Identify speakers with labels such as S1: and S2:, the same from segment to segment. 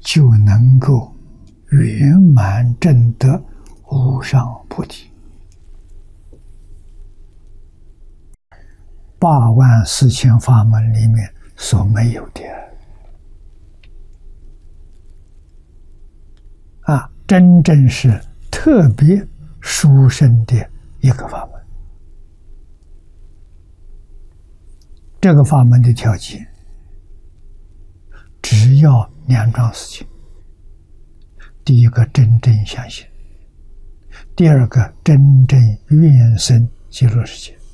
S1: 就能够圆满证得无上菩提。84000法门里面所没有的真正是特别殊胜的一个法门。这个法门的条件，只要2桩事情：第一个，真正相信；第二个，真正愿生极乐世界。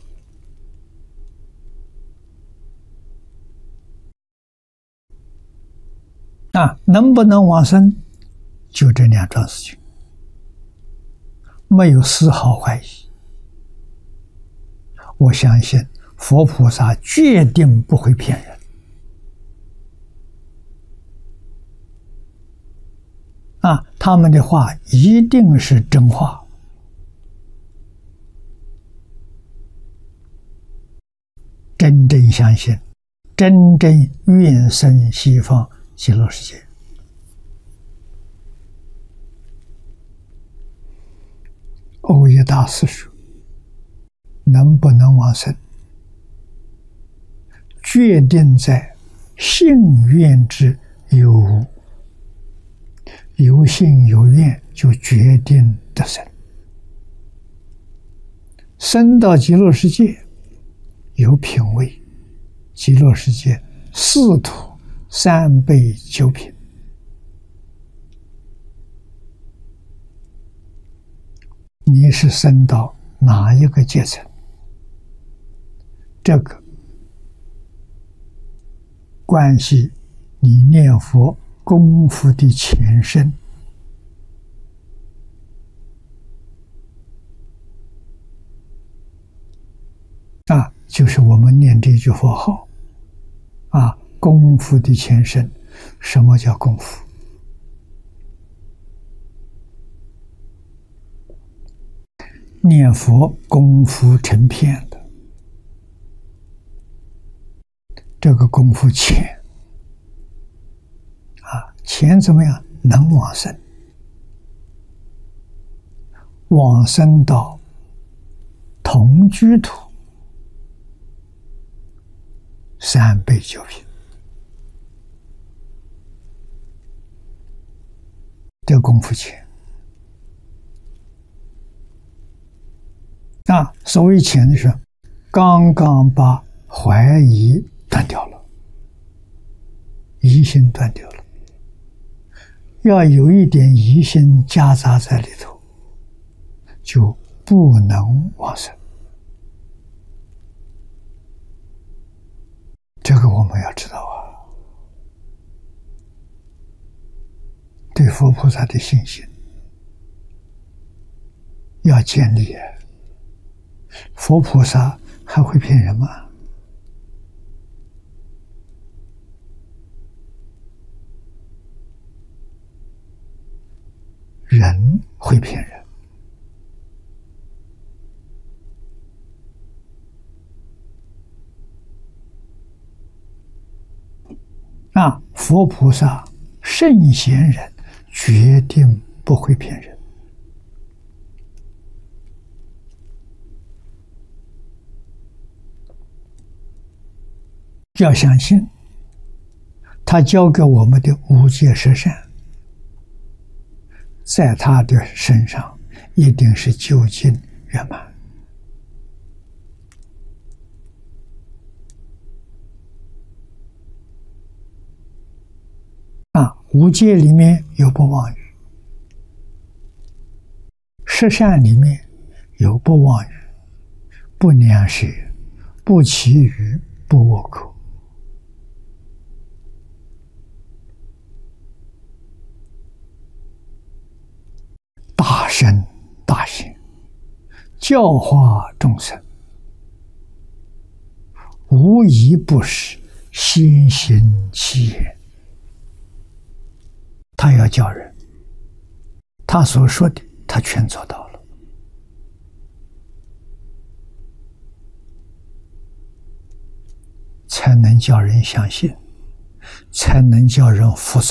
S1: 能不能往生？就这2桩事情，没有丝毫怀疑。我相信佛菩萨决定不会骗人。他们的话一定是真话。真正相信，真正愿生西方极乐世界。欧耶大师说，能不能往生，决定在信愿之有无。有信有愿，就决定得生。生到极乐世界，有品位，极乐世界4土3辈9品。你是生到哪一个阶层？这个关系你念佛功夫的前身。就是我们念这句佛号功夫的前身。什么叫功夫？念佛功夫成片的，这个功夫浅浅怎么样？能往生，往生到同居土3辈9品。这功夫浅所谓浅的是刚刚把怀疑断掉了，疑心断掉了。要有一点疑心夹杂在里头，就不能往生。这个我们要知道对佛菩萨的信心要建立佛菩萨还会骗人吗？人会骗人。佛菩萨圣贤人决定不会骗人。要相信他教给我们的5戒十善，在他的身上一定是究竟圆满。5戒里面有不妄语，十善里面有不妄语，不良舌，不绮语，不恶口。大身大行，教化众生，无一不是先行其言。他要教人，他所说的他全做到了，才能叫人相信，才能叫人服从。